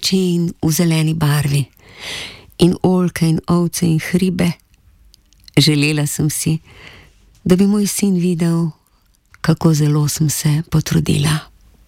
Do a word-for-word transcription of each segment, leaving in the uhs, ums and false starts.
rdeči in v zeleni barvi, in oljke in ovce in hribe. Želela sem si, da bi moj sin videl, kako zelo sem se potrudila.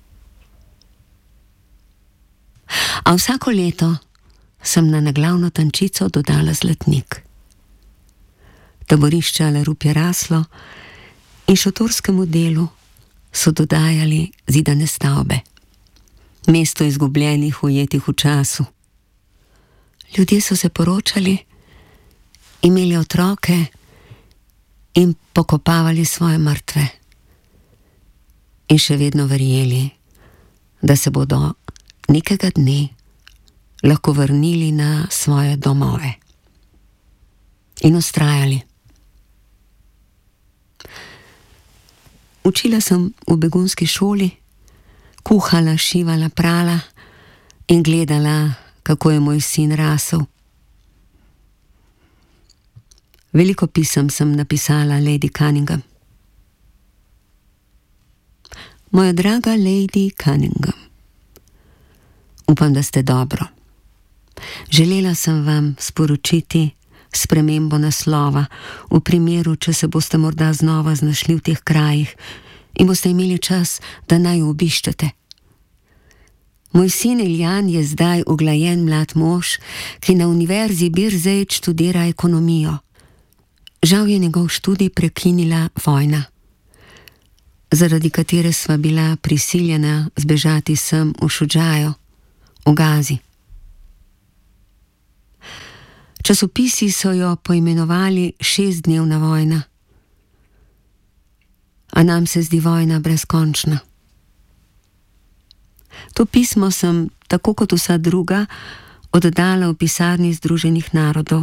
A vsako leto sem na naglavno tančico dodala zlatnik. Taborišče Alerup je raslo in šotorskemu delu so dodajali zidane stavbe. Mesto izgubljenih, ujetih v času. Ljudje so se poročali, imeli otroke in pokopavali svoje mrtve. In še vedno verjeli, da se bodo nekega dne lahko vrnili na svoje domove. In vztrajali. Učila sem v begunski šoli, kuhala, šivala, prala in gledala, kako je moj sin rasel. Veliko pisem sem napisala Lady Cunningham. Moja draga Lady Cunningham, upam, da ste dobro. Želela sem vam sporočiti spremembo naslova v primeru, če se boste morda znova znašli v teh krajih in boste imeli čas, da naj jo obiščete. Moj sin Iljan je zdaj uglajen mlad mož, ki na univerzi Birzeit študira ekonomijo. Žal je njegov študij prekinila vojna, zaradi katere sva bila prisiljena zbežati sem v Šudžajo, v Gazi. Časopisi so jo poimenovali šestdnevna vojna, a nam se zdi vojna brezkončna. To pismo sem, tako kot vsa druga, oddala v pisarni Združenih narodov.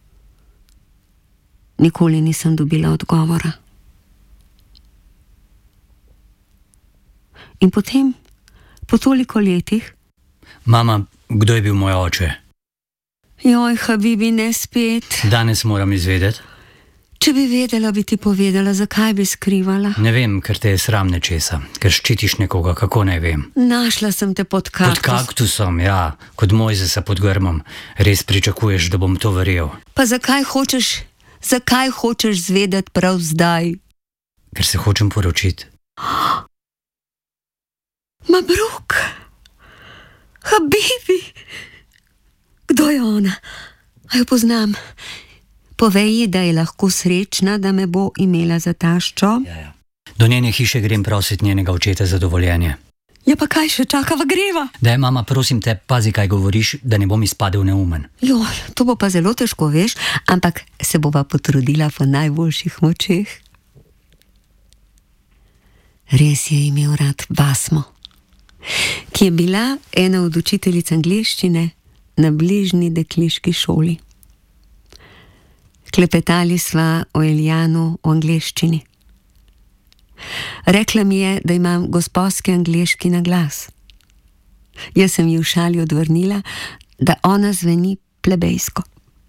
Nikoli nisem dobila odgovora. In potem, po toliko letih... Mama, kdo je bil moj oče? Joj, Habibi, ne spet. Danes moram izvedeti. Če bi vedela, bi ti povedala, zakaj bi skrivala. Ne vem, ker te je sram nečesa, ker ščitiš nekoga, kako ne vem. Našla sem te pod kaktus. Pod kaktusom, ja, kot Mojzesa pod grmom. Res pričakuješ, da bom to verjel? Pa zakaj hočeš, zakaj hočeš zvedeti prav zdaj? Ker se hočem poročiti. Mabruk! Habibi! Kdo je ona? A jo poznam? Povej ji, da je lahko srečna, da me bo imela za taščo. Ja, ja. Do njene hiše grem prositi njenega očeta za dovoljenje. Ja, pa kaj še čakava, greva? Daj, mama, prosim te, pazi, kaj govoriš, da ne bom izpadel neumen. Joj, to bo pa zelo težko, veš, ampak se bova potrudila po najboljših močeh. Res je imel rad Basmo, ki je bila ena od učiteljic angleščine na bližnji dekliški šoli. Klepetali sva o Iljanu v angleščini. Rekla mi je, da imam gosposki angleški naglas. Jaz sem ji v šali odvrnila, da ona zveni plebejsko.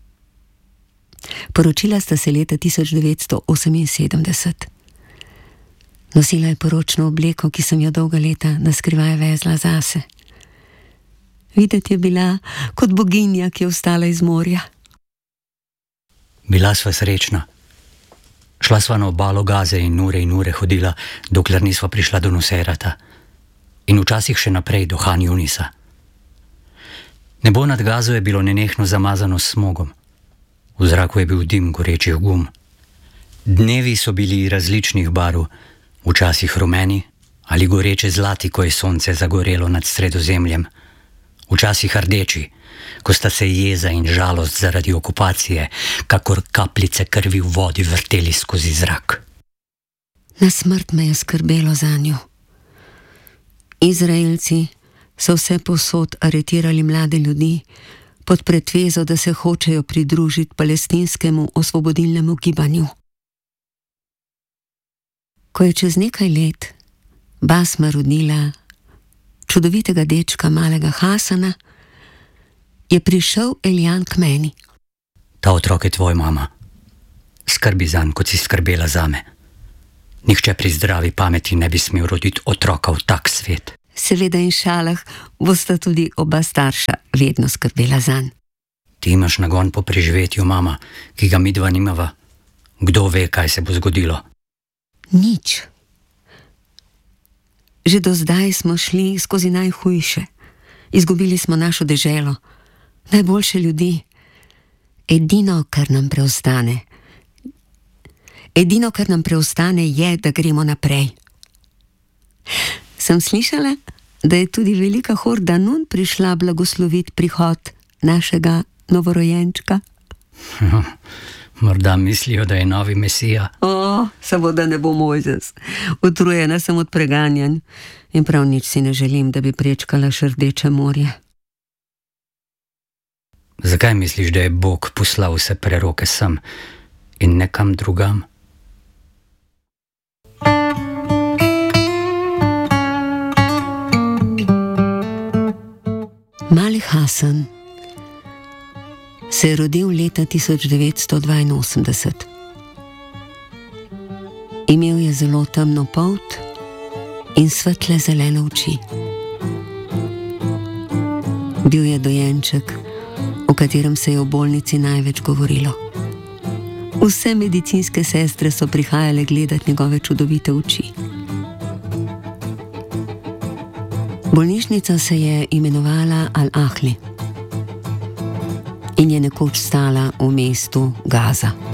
Poročila sta se leta tisoč devetsto oseminsedemdeset. Nosila je poročno obleko, ki sem jo dolga leta naskrivaj vezla zase. Videti je bila kot boginja, ki je vstala iz morja. Bila sva srečna. Šla sva na obalo Gaze in ure in ure hodila, dokler nisva prišla do Nuserata. In včasih še naprej do Han Junisa. Nebo nad Gazo je bilo nenehno zamazano s smogom. V zraku je bil dim gorečih gum. Dnevi so bili različnih barv, včasih rumeni ali goreče zlati, ko je sonce zagorelo nad Sredozemljem. Včasih rdeči, ko sta se jeza in žalost zaradi okupacije, kakor kapljice krvi v vodi, vrteli skozi zrak. Na smrt me je skrbelo za njo. Izraelci so vse povsod aretirali mlade ljudi pod pretvezo, da se hočejo pridružiti palestinskemu osvobodilnemu gibanju. Ko je čez nekaj let Basma rodila čudovitega dečka malega Hasana, je prišel Iljan k meni. Ta otrok je tvoj, mama. Skrbi zanj, kot si skrbela zame. Nihče pri zdravi pameti ne bi smel roditi otroka v tak svet. seveda in šalah, bosta tudi oba starša vedno skrbela zanj. Ti imaš nagon po preživetju, mama, ki ga midva nimava. Kdo ve, kaj se bo zgodilo? Nič. Že do zdaj smo šli skozi najhujše. Izgubili smo našo deželo, najboljše ljudi. Edino, kar nam preostane, edino, kar nam preostane, je, da gremo naprej. Sem slišala, da je tudi velika horda nun prišla blagosloviti prihod našega novorojenčka. Hm, morda mislijo, da je novi mesija. O, samo da ne bo Mojzes. Utrujena sem od preganjanj in prav nič si ne želim, da bi prečkala še Rdeče morje. Zakaj misliš, da je Bog poslal vse preroke sem in nekam drugam? Mali Hasan se je rodil leta tisoč devetsto dvainosemdeset. Imel je zelo temno polt in svetle zelene oči. Bil je dojenček, o katerem se je v bolnici največ govorilo. Vse medicinske sestre so prihajale gledati njegove čudovite oči. Bolnišnica se je imenovala Al-Ahli in je nekoč stala v mestu Gaza.